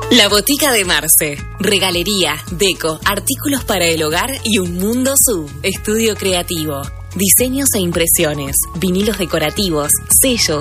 La Botica de Marce. Regalería, deco, artículos para el hogar y un mundo sub. Estudio creativo. Diseños e impresiones. Vinilos decorativos, sellos,